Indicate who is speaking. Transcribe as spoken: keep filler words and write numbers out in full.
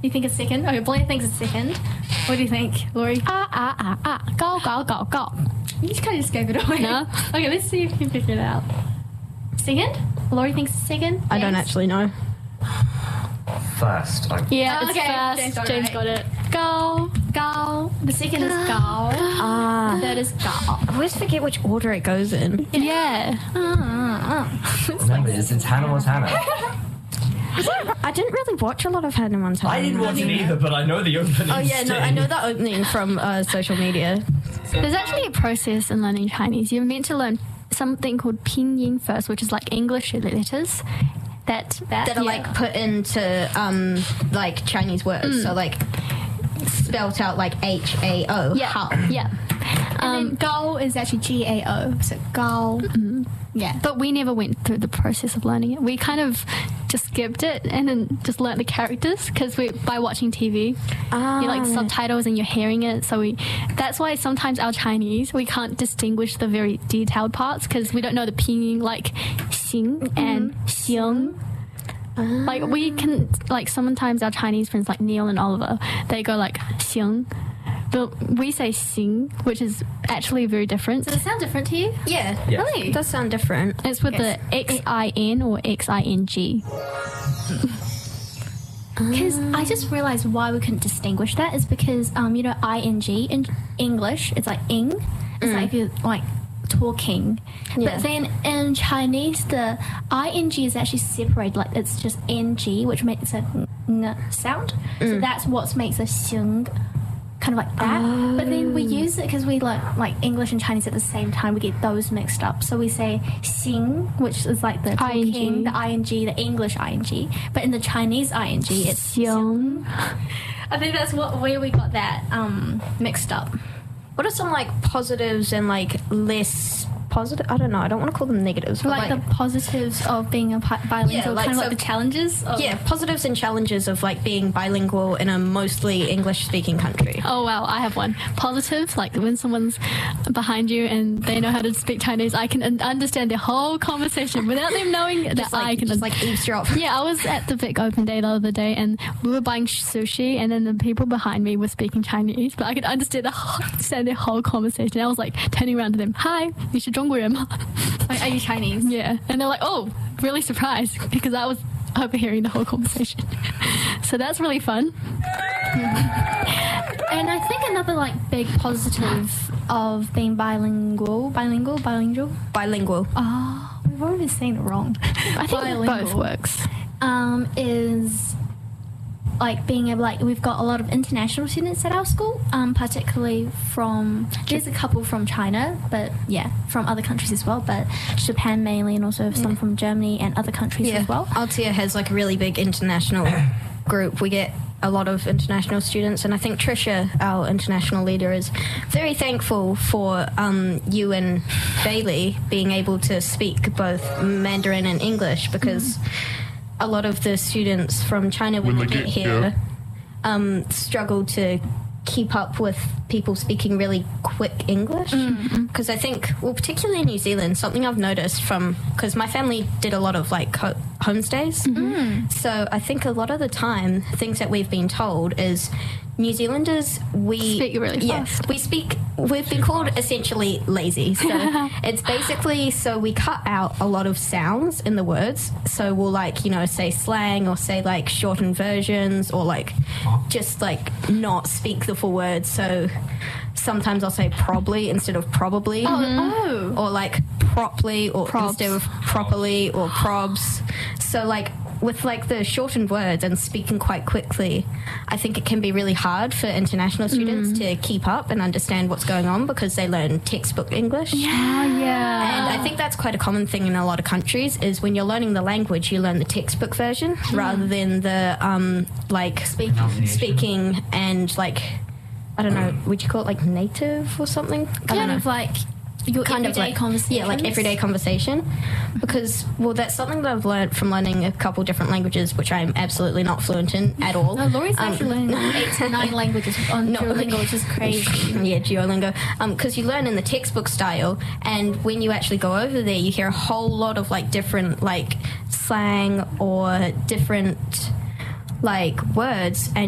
Speaker 1: You think a second? Okay, Blair thinks a second. What do you think, Laurie?
Speaker 2: Ah, ah, ah, ah. Go, go, go, go.
Speaker 1: You just kind of just gave it away.
Speaker 2: No?
Speaker 1: Okay, let's see if you can figure it out. Second? Laurie thinks second?
Speaker 3: I don't
Speaker 1: James?
Speaker 3: actually know.
Speaker 4: First. I,
Speaker 2: Yeah,
Speaker 1: Oh,
Speaker 2: it's
Speaker 1: okay.
Speaker 2: first.
Speaker 1: James got it
Speaker 2: James
Speaker 1: right.
Speaker 2: got it. Go.
Speaker 1: Go. The second is go.
Speaker 3: Ah.
Speaker 1: Third is go.
Speaker 3: I always forget which order it goes in.
Speaker 2: Yeah.
Speaker 4: remember, it's, it's Hannah Montana.
Speaker 3: I didn't really watch a lot of Hannah Montana.
Speaker 4: I didn't watch it either, but I know the opening.
Speaker 3: Oh yeah, no, I know that opening from uh, social media.
Speaker 2: There's actually a process in learning Chinese. You're meant to learn something called pinyin first, which is like English letters. That that,
Speaker 3: That are
Speaker 2: yeah.
Speaker 3: like put into um like Chinese words, so like spelt out like H A O.
Speaker 2: Yeah,
Speaker 3: Hao.
Speaker 2: yeah.
Speaker 1: And
Speaker 2: Um,
Speaker 1: then go is actually G A O. So go. Yeah.
Speaker 2: but we never went through the process of learning it. We kind of just skipped it and then just learnt the characters because we by watching T V,
Speaker 3: Ah.
Speaker 2: you like subtitles and you're hearing it. So we that's why sometimes our Chinese we can't distinguish the very detailed parts because we don't know the pinyin like xing and xiang. Like we can like sometimes our Chinese friends like Neil and Oliver they go like xiang, but we say xing, which is actually very different.
Speaker 1: Does it sound different to you?
Speaker 3: Yeah.
Speaker 4: Yeah.
Speaker 1: Really?
Speaker 3: It does sound different.
Speaker 2: It's with
Speaker 1: Yes.
Speaker 2: the X I N or X I N G.
Speaker 1: Because I just realised why we couldn't distinguish that is because, um, you know, ing in English, it's like ing. It's like if you're like talking.
Speaker 3: Yeah.
Speaker 1: But then in Chinese, the ing is actually separated. Like it's just ng, which makes a ng sound. So that's what makes a xing. Kind of like that, but then we use it because we learn like English and Chinese at the same time. We get those mixed up, so we say "xing," which is like the talking,
Speaker 2: ing.
Speaker 1: the ing, the English ing, but in the Chinese ing, it's
Speaker 2: Xiang.
Speaker 1: I think that's what where we got that um, mixed up.
Speaker 3: What are some like positives and like less positive? I don't know. I don't want to call them negatives. But
Speaker 1: Like,
Speaker 3: like,
Speaker 1: the positives of being a pi- bilingual,
Speaker 3: Yeah, like
Speaker 1: kind of
Speaker 3: so-
Speaker 1: like the challenges. Of,
Speaker 3: yeah, positives and challenges of like being bilingual in a mostly English-speaking country.
Speaker 2: Oh wow, I have one. Positive, like when someone's behind you and they know how to speak Chinese, I can un- understand their whole conversation without them knowing that
Speaker 3: Just like,
Speaker 2: I can.
Speaker 3: just like eavesdrop.
Speaker 2: Yeah, I was at the Vic Open Day the other day and we were buying sushi and then the people behind me were speaking Chinese, but I could understand, the whole, understand their whole conversation. I was like turning around to them, hi, 你是中国人吗?
Speaker 1: Like, are you Chinese?
Speaker 2: Yeah, and they're like, oh, really surprised because I was overhearing the whole conversation. So that's really fun.
Speaker 1: And I think another like big positive of being bilingual, bilingual, bilingual.
Speaker 3: Bilingual.
Speaker 1: Oh, we've already saying it wrong.
Speaker 2: I think
Speaker 1: Bilingual.
Speaker 2: both works.
Speaker 1: Um, is like being able, like we've got a lot of international students at our school, um, particularly from there's a couple from China, but yeah, from other countries as well, but Japan mainly, and also some from Germany and other countries
Speaker 3: Yeah.
Speaker 1: as well.
Speaker 3: Altia has like a really big international group. We get a lot of international students, and I think Trisha, our international leader, is very thankful for um, you and Bailey being able to speak both Mandarin and English because a lot of the students from China when,
Speaker 5: When
Speaker 3: they
Speaker 5: they
Speaker 3: get
Speaker 5: get
Speaker 3: here
Speaker 5: here.
Speaker 3: um, struggle to keep up with people speaking really quick English because I think, well, particularly in New Zealand, something I've noticed from because my family did a lot of like ho- homestays, so I think a lot of the time things that we've been told is New Zealanders we
Speaker 2: Speak really
Speaker 3: yeah
Speaker 2: fast.
Speaker 3: we speak we've been called essentially lazy, so it's basically so we cut out a lot of sounds in the words, so we'll like you know say slang or say like shortened versions or like just like not speak the full words, so sometimes I'll say probably instead of probably
Speaker 1: Oh,
Speaker 3: or like properly or
Speaker 2: Probs.
Speaker 3: instead of properly or probs, so like with like the shortened words and speaking quite quickly, I think it can be really hard for international students to keep up and understand what's going on because they learn textbook English.
Speaker 2: Oh, yeah.
Speaker 3: And I think that's quite a common thing in a lot of countries is when you're learning the language, you learn the textbook version rather than the um, like
Speaker 1: Speaking.
Speaker 3: speaking and like, I don't know, would you call it like native or something? I don't
Speaker 1: kind
Speaker 3: know.
Speaker 1: of like your
Speaker 3: Kind of
Speaker 1: everyday
Speaker 3: like
Speaker 1: conversation.
Speaker 3: yeah, like everyday conversation, because well, that's something that I've learned from learning a couple different languages, which I'm absolutely not fluent in at all.
Speaker 1: No, Laurie's
Speaker 3: Um,
Speaker 1: actually learning eight to nine languages on
Speaker 3: No.
Speaker 1: Duolingo, which is crazy.
Speaker 3: Yeah, Duolingo. Because you learn in the textbook style, and when you actually go over there, you hear a whole lot of like different like slang or different like words, and